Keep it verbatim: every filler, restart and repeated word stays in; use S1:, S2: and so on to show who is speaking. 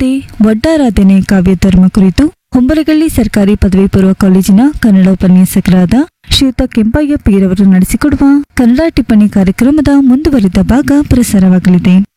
S1: ಕತೆ ಒಡ್ಡಾರಾಧನೆ ಕಾವ್ಯಧರ್ಮ ಕುರಿತು ಹೊಂಬಲಗಳ್ಳಿ ಸರ್ಕಾರಿ ಪದವಿ ಪೂರ್ವ ಕಾಲೇಜಿನ ಕನ್ನಡ ಉಪನ್ಯಾಸಕರಾದ ಶ್ರೀಯುತ ಕೆಂಪಯ್ಯ ಪೀರವರು ನಡೆಸಿಕೊಡುವ ಕನ್ನಡ ಟಿಪ್ಪಣಿ ಕಾರ್ಯಕ್ರಮದ ಮುಂದುವರಿದ ಭಾಗ ಪ್ರಸಾರವಾಗಲಿದೆ.